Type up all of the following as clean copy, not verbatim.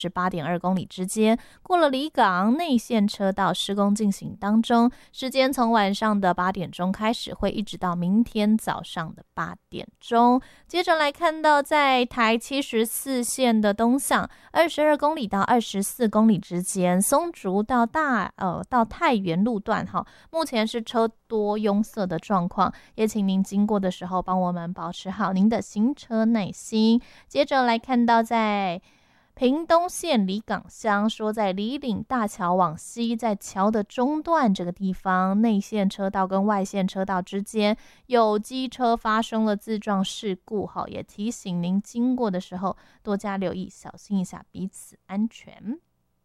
8.2公里之间，过了离港内线车道施工进行当中，时间从晚上的8点钟开始，会一直到明天早上的8点钟。接着来看到在台74线的东向22公里到24公里之间，松竹到太原路段目前是车多拥塞的状况，也请您经过的时候帮我们保持好您的行车耐心。接着来看到在屏东县里港乡，说在里岭大桥往西，在桥的中段这个地方，内线车道跟外线车道之间有机车发生了自撞事故，也提醒您经过的时候多加留意，小心一下彼此安全。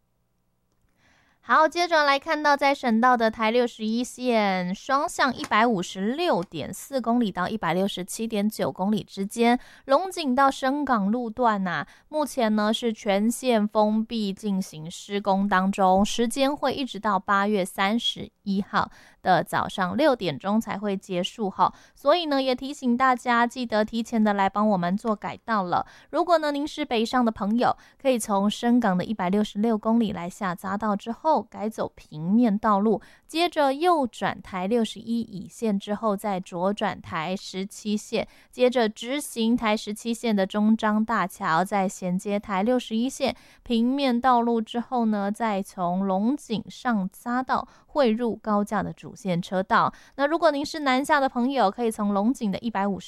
好，接着来看到在省道的台61线双向156.4公里到167.9公里之间，龙井到深港路段目前呢是全线封闭进行施工当中，时间会一直到8月31号的早上6点钟才会结束所以呢也提醒大家记得提前的来帮我们做改道了。如果呢您是北上的朋友，可以从深港的166公里来下匝道之后改走平面道路，接着右转台61乙线之后再左转台17线，接着直行台17线的中彰大桥，再衔接台61线平面道路之后呢，再从龙井上匝道汇入高架的主线车道。那如果您是南下的朋友，可以从龙井的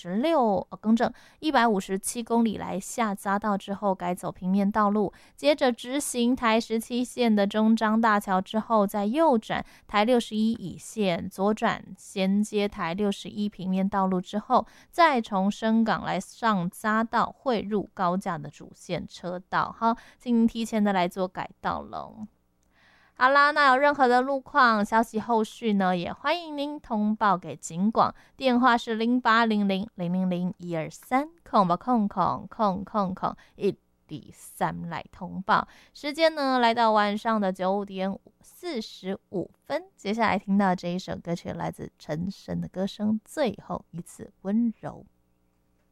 157公里来下匝道之后改走平面道路，接着直行台17线的中彰大桥之后再右转台61乙线，左转衔接台61平面道路之后，再从深港来上匝道汇入高架的主线车道。好，请您提前的来做改道了。好啦，那有任何的路况消息后续呢，也欢迎您通报给警广，电话是0800-00123，123来通报。时间呢来到晚上的9点45分，接下来听到这一首歌曲来自陈升的歌声《最后一次温柔》。